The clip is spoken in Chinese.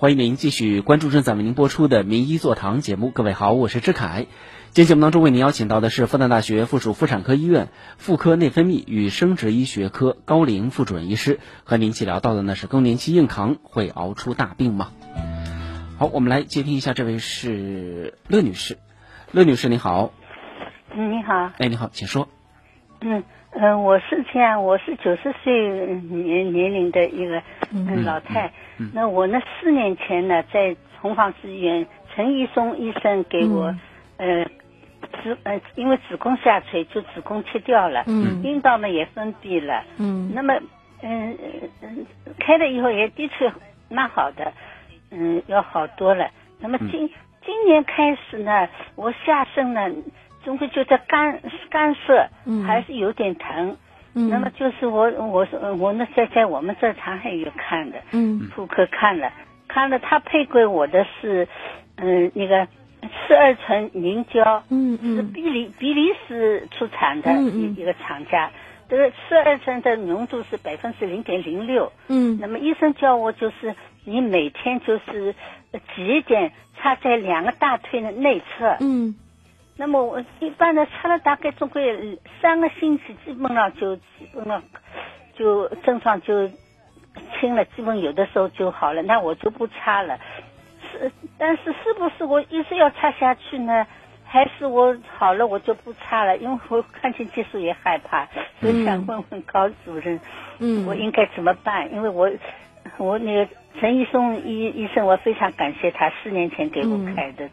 欢迎您继续关注正在为您播出的名医座堂节目。各位好，我是志凯。今天节目当中为您邀请到的是复旦大学附属妇产科医院妇科内分泌与生殖医学科高龄副主任医师，和您一起聊到的呢是更年期硬扛会熬出大病吗？好，我们来接听一下，这位是乐女士。乐女士您好。 你好。 你好，请说。 我是这样，我是90岁年龄的一个老太。那我那4年前呢，在红坊市医院，陈一松医生给我因为子宫下垂，就子宫切掉了，阴道呢也封闭了，那么开了以后也的确蛮好的，要好多了。那么今年开始呢，我下身呢总会觉得干涩，还是有点疼。那么就是我呢在我们这长海医院看的，妇科看了，他配给我的是那个12醇凝胶，是比利时出产的一个厂家，这个12醇的浓度是0.06%。那么医生叫我就是你每天就是挤一点插在2个大腿的内侧。那么我一般的擦了大概总归3个星期，基本上就症状就轻了，基本有的时候就好了，那我就不擦了。但是是不是我一直要擦下去呢？还是我好了我就不擦了？因为我看见激素也害怕，所以想问问高主任，我应该怎么办？因为我那个陈一松医生，我非常感谢他4年前给我开的